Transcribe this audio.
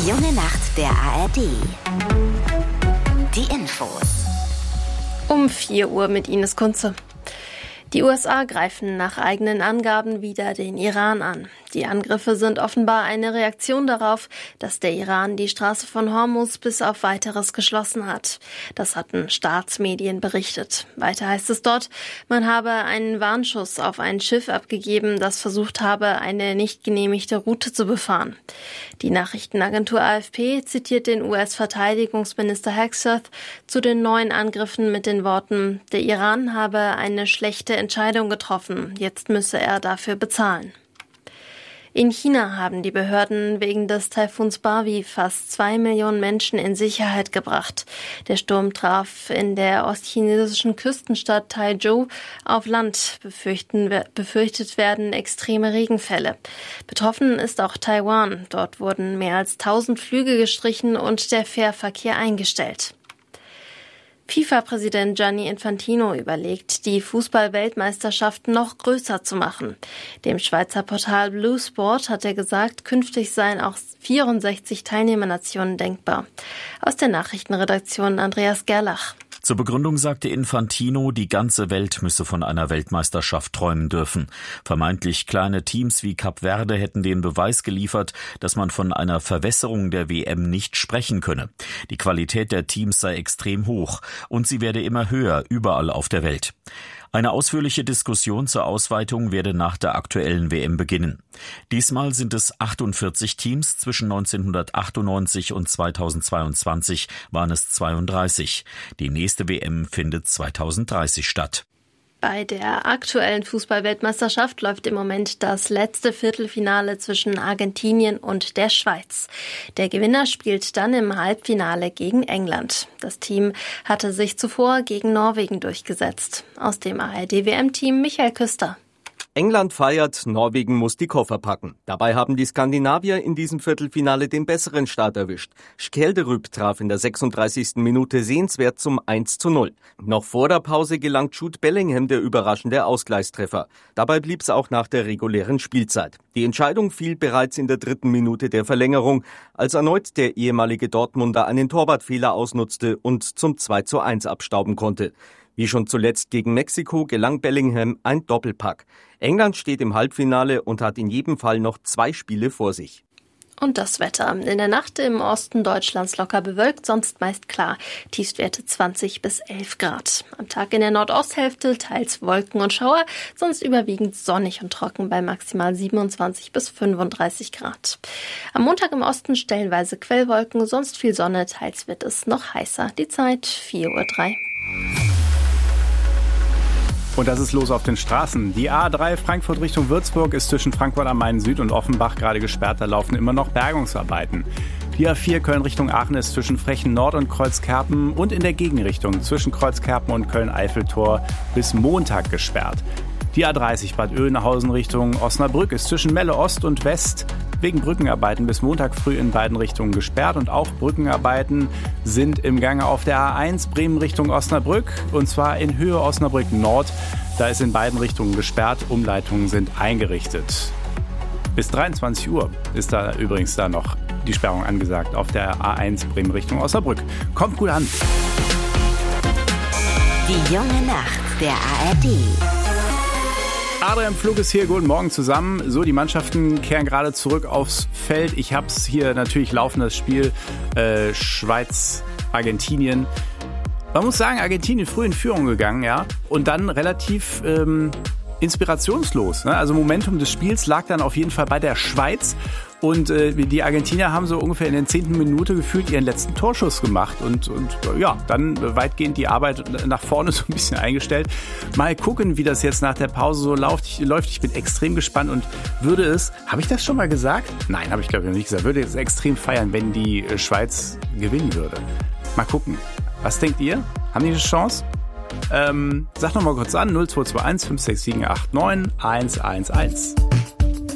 Die junge Nacht der ARD. Die Infos. Um 4 Uhr mit Ines Kunze. Die USA greifen nach eigenen Angaben wieder den Iran an. Die Angriffe sind offenbar eine Reaktion darauf, dass der Iran die Straße von Hormuz bis auf Weiteres geschlossen hat. Das hatten Staatsmedien berichtet. Weiter heißt es dort, man habe einen Warnschuss auf ein Schiff abgegeben, das versucht habe, eine nicht genehmigte Route zu befahren. Die Nachrichtenagentur AFP zitiert den US-Verteidigungsminister Hegseth zu den neuen Angriffen mit den Worten, der Iran habe eine schlechte Entscheidung getroffen, jetzt müsse er dafür bezahlen. In China haben die Behörden wegen des Taifuns Barwi fast 2 Millionen Menschen in Sicherheit gebracht. Der Sturm traf in der ostchinesischen Küstenstadt Taizhou auf Land. Befürchtet werden extreme Regenfälle. Betroffen ist auch Taiwan. Dort wurden mehr als 1000 Flüge gestrichen und der Fährverkehr eingestellt. FIFA-Präsident Gianni Infantino überlegt, die Fußball-Weltmeisterschaft noch größer zu machen. Dem Schweizer Portal Blue Sport hat er gesagt, künftig seien auch 64 Teilnehmernationen denkbar. Aus der Nachrichtenredaktion Andreas Gerlach. Zur Begründung sagte Infantino, die ganze Welt müsse von einer Weltmeisterschaft träumen dürfen. Vermeintlich kleine Teams wie Kap Verde hätten den Beweis geliefert, dass man von einer Verwässerung der WM nicht sprechen könne. Die Qualität der Teams sei extrem hoch und sie werde immer höher, überall auf der Welt. Eine ausführliche Diskussion zur Ausweitung werde nach der aktuellen WM beginnen. Diesmal sind es 48 Teams, zwischen 1998 und 2022 waren es 32. Die nächste WM findet 2030 statt. Bei der aktuellen Fußball-Weltmeisterschaft läuft im Moment das letzte Viertelfinale zwischen Argentinien und der Schweiz. Der Gewinner spielt dann im Halbfinale gegen England. Das Team hatte sich zuvor gegen Norwegen durchgesetzt. Aus dem ARD-WM-Team Michael Küster. England feiert, Norwegen muss die Koffer packen. Dabei haben die Skandinavier in diesem Viertelfinale den besseren Start erwischt. Skjelderup traf in der 36. Minute sehenswert zum 1:0. Noch vor der Pause gelang Jude Bellingham der überraschende Ausgleichstreffer. Dabei blieb es auch nach der regulären Spielzeit. Die Entscheidung fiel bereits in der 3. Minute der Verlängerung, als erneut der ehemalige Dortmunder einen Torwartfehler ausnutzte und zum 2:1 abstauben konnte. Wie schon zuletzt gegen Mexiko gelang Bellingham ein Doppelpack. England steht im Halbfinale und hat in jedem Fall noch 2 Spiele vor sich. Und das Wetter. In der Nacht im Osten Deutschlands locker bewölkt, sonst meist klar. Tiefstwerte 20 bis 11 Grad. Am Tag in der Nordosthälfte teils Wolken und Schauer, sonst überwiegend sonnig und trocken bei maximal 27 bis 35 Grad. Am Montag im Osten stellenweise Quellwolken, sonst viel Sonne, teils wird es noch heißer. Die Zeit 4:03 Uhr. Und das ist los auf den Straßen. Die A3 Frankfurt Richtung Würzburg ist zwischen Frankfurt am Main Süd und Offenbach gerade gesperrt. Da laufen immer noch Bergungsarbeiten. Die A4 Köln Richtung Aachen ist zwischen Frechen Nord und Kreuzkerpen und in der Gegenrichtung zwischen Kreuzkerpen und Köln-Eiffeltor bis Montag gesperrt. Die A30 Bad Oeynhausen Richtung Osnabrück ist zwischen Melle Ost und West wegen Brückenarbeiten bis Montag früh in beiden Richtungen gesperrt. Und auch Brückenarbeiten sind im Gange auf der A1 Bremen Richtung Osnabrück und zwar in Höhe Osnabrück Nord. Da ist in beiden Richtungen gesperrt, Umleitungen sind eingerichtet. Bis 23 Uhr ist da übrigens noch die Sperrung angesagt auf der A1 Bremen Richtung Osnabrück. Kommt gut an. Die junge Nacht der ARD. Adrian Pflug ist hier, guten Morgen zusammen. So, die Mannschaften kehren gerade zurück aufs Feld. Ich hab's hier natürlich laufen, das Spiel Schweiz-Argentinien. Man muss sagen, Argentinien früh in Führung gegangen, ja, und dann relativ inspirationslos. Ne? Also Momentum des Spiels lag dann auf jeden Fall bei der Schweiz. Und die Argentinier haben so ungefähr in der 10. Minute gefühlt ihren letzten Torschuss gemacht und ja, dann weitgehend die Arbeit nach vorne so ein bisschen eingestellt. Mal gucken, wie das jetzt nach der Pause so läuft. Ich bin extrem gespannt und würde es, habe ich das schon mal gesagt? Nein, habe ich glaube ich noch nicht gesagt. Würde jetzt extrem feiern, wenn die Schweiz gewinnen würde. Mal gucken. Was denkt ihr? Haben die eine Chance? Sag noch mal kurz an, 0221 567 89 111.